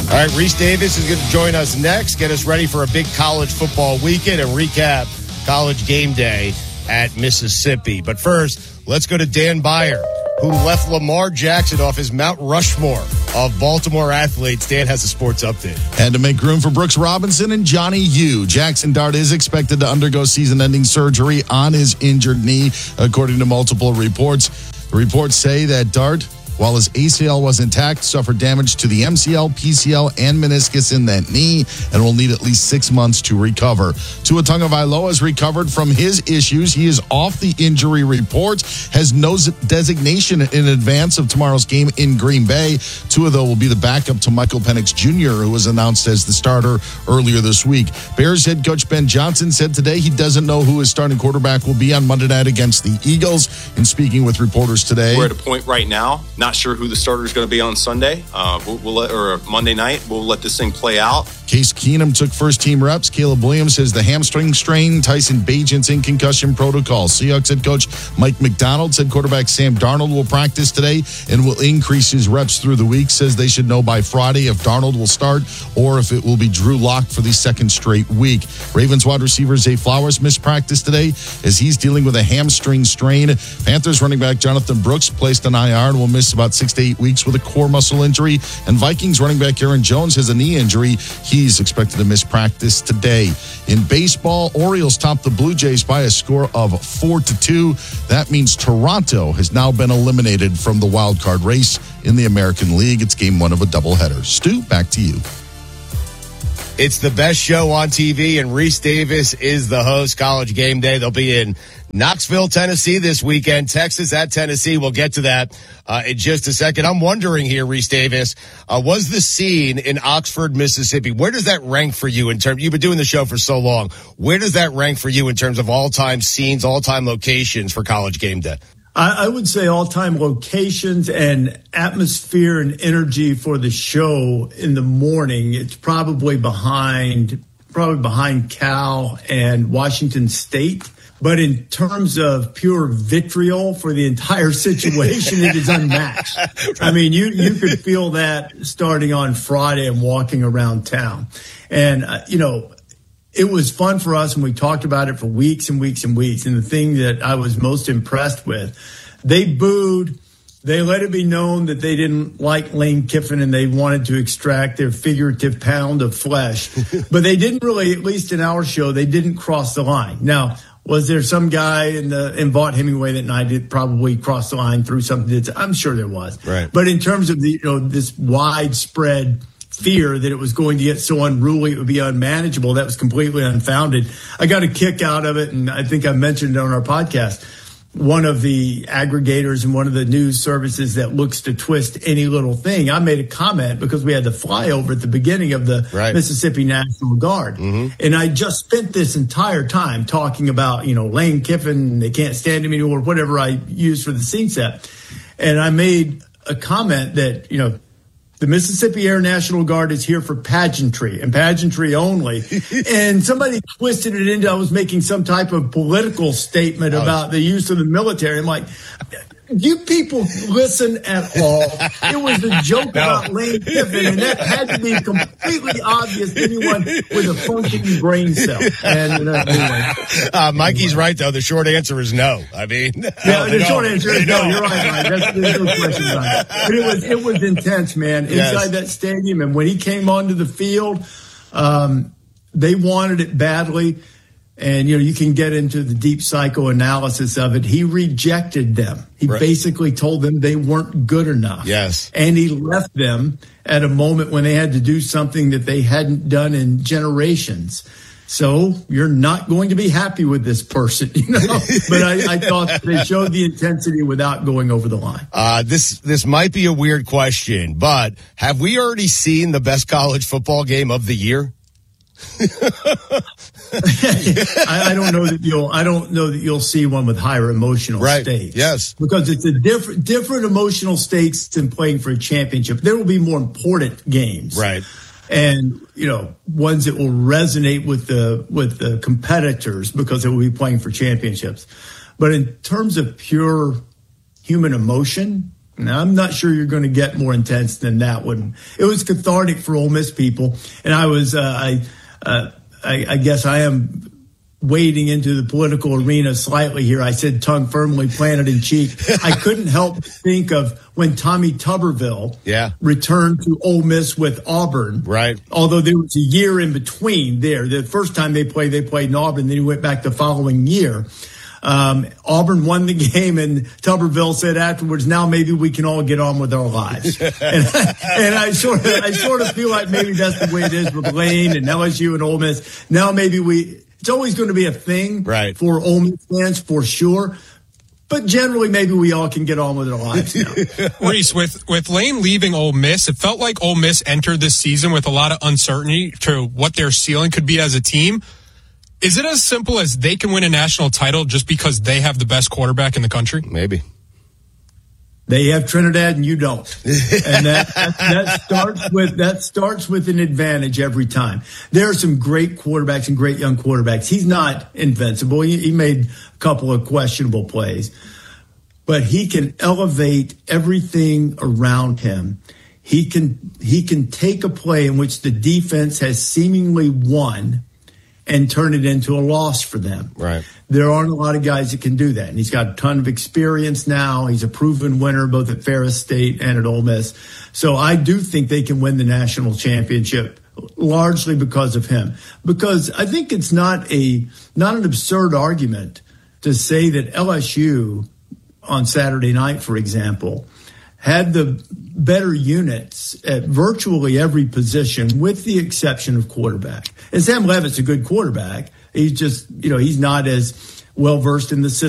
All right, Reese Davis is going to join us next, get us ready for a big college football weekend and recap College Game Day at Mississippi. But first, let's go to Dan Beyer, who left Lamar Jackson off his Mount Rushmore of Baltimore athletes. Dan has a sports update. And to make room for Brooks Robinson and Johnny Yu, Jackson Dart is expected to undergo season-ending surgery on his injured knee, according to multiple reports. The reports say that Dart, while his ACL was intact, suffered damage to the MCL, PCL, and meniscus in that knee and will need at least 6 months to recover. Tua Tagovailoa has recovered from his issues. He is off the injury report, has no designation in advance of tomorrow's game in Green Bay. Tua, though, will be the backup to Michael Penix Jr., who was announced as the starter earlier this week. Bears head coach Ben Johnson said today he doesn't know who his starting quarterback will be on Monday night against the Eagles. In speaking with reporters today, we're at a point right now, not sure who the starter is going to be on Sunday or Monday night. We'll let this thing play out. Case Keenum took first-team reps. Caleb Williams has the hamstring strain. Tyson Bagent's in concussion protocol. Seahawks head coach Mike McDonald said quarterback Sam Darnold will practice today and will increase his reps through the week. Says they should know by Friday if Darnold will start or if it will be Drew Lock for the second straight week. Ravens wide receiver Zay Flowers missed practice today as he's dealing with a hamstring strain. Panthers running back Jonathan Brooks placed on IR and will miss about 6 to 8 weeks with a core muscle injury. And Vikings running back Aaron Jones has a knee injury. He's expected to miss practice today. In baseball, Orioles topped the Blue Jays by a score of 4-2. That means Toronto has now been eliminated from the wild card race in the American League. It's game one of a doubleheader. Stu, back to you. It's the best show on TV, and Reese Davis is the host. College Game Day. They'll be in Knoxville, Tennessee this weekend. Texas at Tennessee. We'll get to that in just a second. I'm wondering here, Reese Davis, was the scene in Oxford, Mississippi, where does that rank for you in terms, you've been doing the show for so long, where does that rank for you in terms of all-time scenes, all-time locations for College Game Day? I would say all-time locations and atmosphere and energy for the show in the morning. It's probably behind Cal and Washington State. But in terms of pure vitriol for the entire situation, it is unmatched. Right. I mean, you could feel that starting on Friday and walking around town. And, it was fun for us, and we talked about it for weeks and weeks and weeks. And the thing that I was most impressed with, they booed. They let it be known that they didn't like Lane Kiffin and they wanted to extract their figurative pound of flesh. But they didn't really, at least in our show, they didn't cross the line. Now, was there some guy in Vaught Hemingway that night that probably crossed the line through something? I'm sure there was. Right. But in terms of this widespread fear that it was going to get so unruly it would be unmanageable, that was completely unfounded. I got a kick out of it, and I think I mentioned it on our podcast. One of the aggregators and one of the news services that looks to twist any little thing, I made a comment because we had the flyover at the beginning of the Mississippi National Guard. Mm-hmm. And I just spent this entire time talking about, Lane Kiffin, they can't stand him anymore, whatever I used for the scene set. And I made a comment that, the Mississippi Air National Guard is here for pageantry and pageantry only. And somebody twisted it into I was making some type of political statement about the use of the military. I'm like, you people listen at all. It was a joke about Lane Kiffin, and that had to be completely obvious to anyone with a functioning brain cell. And anyway. Mikey's right, though. The short answer is no. I mean, the short answer is no. You're right, Mike. There's no question about it. But it was intense, man, inside that stadium. And when he came onto the field, they wanted it badly. And, you can get into the deep psychoanalysis of it. He rejected them. He basically told them they weren't good enough. Yes. And he left them at a moment when they had to do something that they hadn't done in generations. So you're not going to be happy with this person, But I thought they showed the intensity without going over the line. This might be a weird question, but have we already seen the best college football game of the year? I don't know that you'll see one with higher emotional stakes. Yes, because it's a different emotional stakes than playing for a championship. There will be more important games, right? And ones that will resonate with the competitors because they will be playing for championships. But in terms of pure human emotion, Now, I'm not sure you're going to get more intense than that one. It was cathartic for Ole Miss people, and I was, I guess I am wading into the political arena slightly here. I said tongue firmly planted in cheek. I couldn't help but think of when Tommy Tuberville returned to Ole Miss with Auburn. Right. Although there was a year in between there. The first time they played in Auburn. Then he went back the following year. Auburn won the game, and Tuberville said afterwards, now maybe we can all get on with our lives. and I sort of feel like maybe that's the way it is with Lane and LSU and Ole Miss. Now maybe it's always going to be a thing for Ole Miss fans, for sure. But generally, maybe we all can get on with our lives now. Reese, with Lane leaving Ole Miss, it felt like Ole Miss entered this season with a lot of uncertainty to what their ceiling could be as a team. Is it as simple as they can win a national title just because they have the best quarterback in the country? Maybe. They have Trinidad and you don't. And that starts with an advantage every time. There are some great quarterbacks and great young quarterbacks. He's not invincible. He made a couple of questionable plays, but he can elevate everything around him. He can take a play in which the defense has seemingly won and turn it into a loss for them. Right. There aren't a lot of guys that can do that. And he's got a ton of experience now. He's a proven winner both at Ferris State and at Ole Miss. So I do think they can win the national championship largely because of him. Because I think it's not an absurd argument to say that LSU on Saturday night, for example, had the better units at virtually every position with the exception of quarterback. And Sam Leavitt's a good quarterback. He's just, he's not as well versed in the system